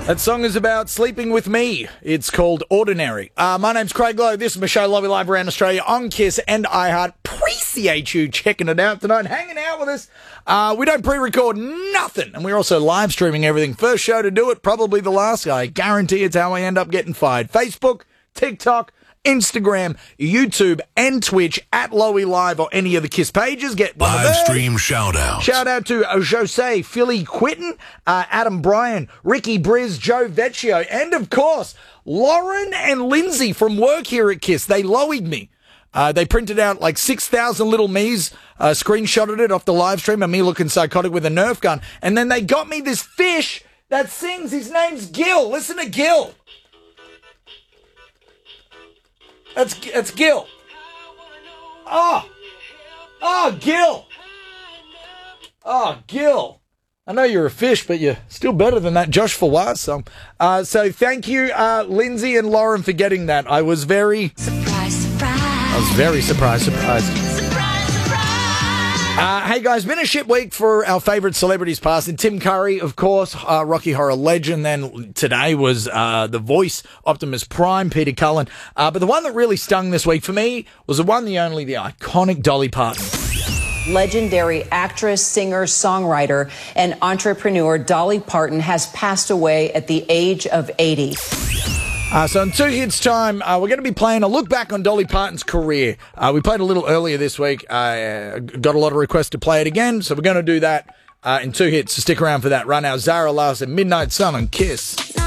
That song is about sleeping with me. It's called Ordinary. My name's Craig Lowe. This is my show, Lovey Live around Australia on KISS and iHeart. Appreciate you checking it out tonight, hanging out with us. We don't pre-record nothing, and we're also live streaming everything. First show to do it, probably the last. I guarantee it's how I end up getting fired. Facebook, TikTok, Instagram, YouTube, and Twitch at Lowy Live or any of the KISS pages. Get one live stream shout out. Shout out to Jose, Philly Quitten, Adam Bryan, Ricky Briz, Joe Vecchio, and of course, Lauren and Lindsay from work here at KISS. They Lowied me. They printed out like 6,000 little me's, screenshotted it off the live stream of me looking psychotic with a Nerf gun. And then they got me this fish that sings. His name's Gil. Listen to Gil. That's Gil. Gil. Gil. I know you're a fish, but you're still better than that Josh Fawaz song. So thank you, Lindsay and Lauren, for getting that. I was very surprised. Hey guys, been a shit week for our favourite celebrities passing. Tim Curry, of course, Rocky Horror legend. Then today was the voice, Optimus Prime, Peter Cullen. But the one that really stung this week for me was the one, the only, the iconic Dolly Parton. Legendary actress, singer, songwriter, and entrepreneur Dolly Parton has passed away at the age of 80. So in 2 hits time, we're going to be playing a look back on Dolly Parton's career. We played a little earlier this week. Got a lot of requests to play it again, so we're going to do that in 2 hits. So stick around for that. Right now, Zara Larsson, Midnight Sun on KISS.